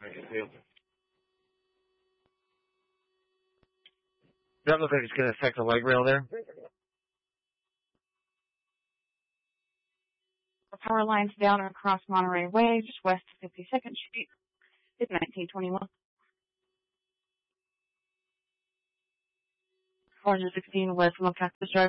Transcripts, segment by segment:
That looks like it's going to affect the light rail there. The power lines down across Monterey Way, just west of 52nd Street. It's 1921. 416 west from Cactus Drive.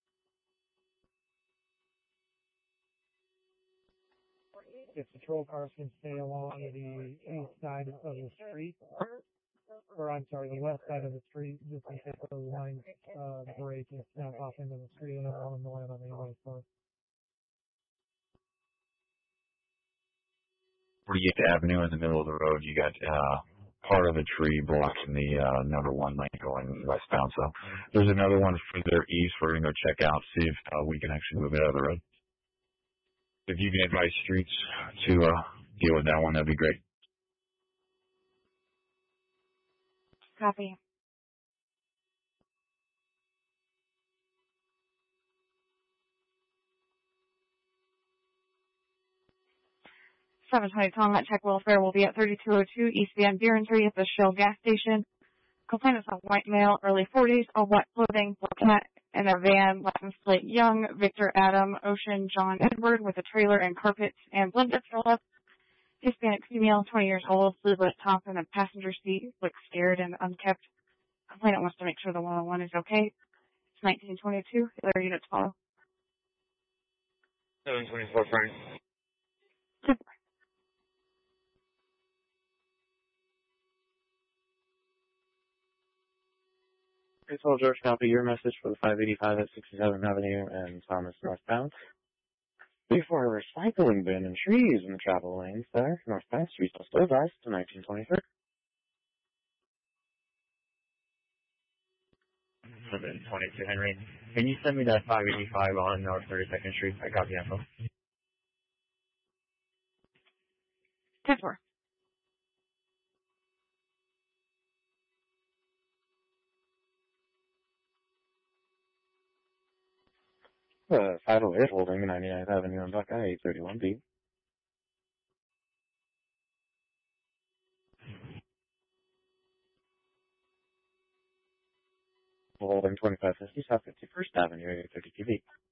If patrol cars can stay along the east side of the street, or I'm sorry, the west side of the street, just in case those lines break and snap off into the street, and I don't want them to land on anybody's car. 48th Avenue in the middle of the road, you got part of a tree blocking the number one lane going westbound. So there's another one further east we're going to go check out, see if we can actually move it out of the road. If you can advise streets to deal with that one, that'd be great. Copy. Combat check welfare will be at 3202 East Van Buren Street at the Shell gas station. Complainants of white male, early 40s, all white clothing, black hat, in a van, license plate Young, Victor Adam, Ocean, John Edward, with a trailer and carpets and blended left. Hispanic female, 20 years old, sleeveless top in a passenger seat, looks scared and unkept. Complainant wants to make sure the 101 is okay. It's 1922. Other units follow. 724, Frank. It's all George, copy your message for the 585 at 67th Avenue and Thomas northbound. Before a recycling bin and trees in the travel lanes there, northbound, street still advised to 1923. 722, Henry. Can you send me that 585 on North 32nd Street? I got the info. 10-4. The 508 holding 99th Avenue and Buckeye, 831B. Holding 2550 South 51st Avenue, 832B.